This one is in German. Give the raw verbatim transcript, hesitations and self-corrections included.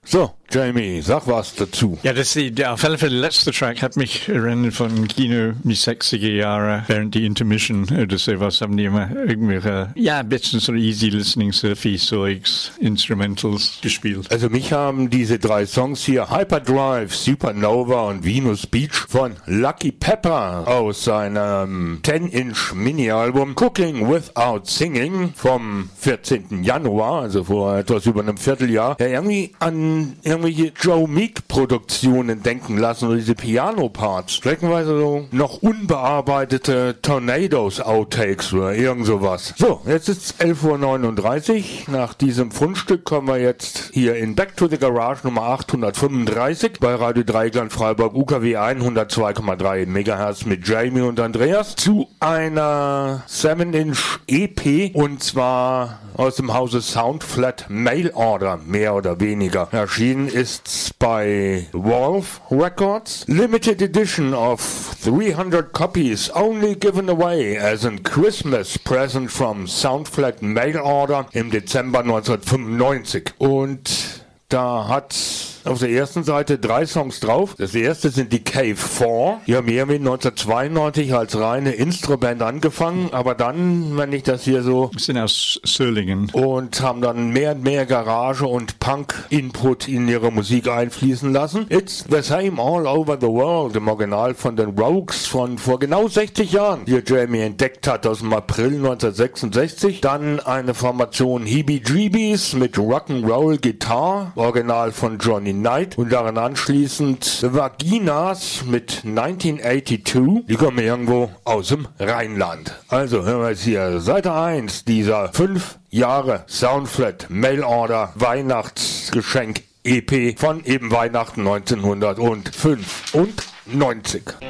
So, Jamie, sag was dazu. Ja, das ist der auf alle Fälle der letzte Track hat mich erinnert von Kino die sechziger Jahre während die Intermission oder sowas haben die immer irgendwelche, ja, ein bisschen so easy listening, surfy Zeugs, Instrumentals gespielt. Also mich haben diese drei Songs hier, Hyperdrive, Supernova und Venus Beach von Lucky Pepper aus seinem ten-inch Mini-Album Cooking Without Singing vom vierzehnten Januar, also vor etwas über einem Vierteljahr, ja irgendwie an irgendwelche Joe Meek-Produktionen denken lassen oder diese Piano-Parts. Streckenweise so noch unbearbeitete Tornadoes-Outtakes oder irgend sowas. So, jetzt ist elf Uhr neununddreißig. Nach diesem Fundstück kommen wir jetzt hier in Back to the Garage Nummer achthundertfünfunddreißig bei Radio Dreieckland Freiburg U K W hundertzwei Komma drei Megahertz mit Jamie und Andreas zu einer seven-inch E P und zwar aus dem Hause Soundflat Mail Order, mehr oder weniger. Erschienen ist bei Wolf Records. Limited Edition of three hundred copies only given away as a Christmas present from Soundflat Mail Order im Dezember neunzehnhundertfünfundneunzig. Und da hat auf der ersten Seite drei Songs drauf. Das erste sind die Cave Four. Die haben irgendwie neunzehnhundertzweiundneunzig als reine Instroband angefangen, aber dann, wenn ich das hier so... Wir sind aus Söllingen. Und haben dann mehr und mehr Garage und Punk-Input in ihre Musik einfließen lassen. It's the same all over the world, im Original von den Rogues von vor genau sechzig Jahren, die Jamie entdeckt hat, aus dem April neunzehnhundertsechsundsechzig. Dann eine Formation Heebie-Jeebies mit Rock'n'Roll Guitar, Original von Johnny Knight, und daran anschließend The Vaginas mit neunzehnhundertzweiundachtzig. Die kommen irgendwo aus dem Rheinland. Also hören wir jetzt hier Seite eins dieser fünf Jahre Soundflat Mail Order Weihnachtsgeschenk E P von eben Weihnachten neunzehnhundertfünfundneunzig.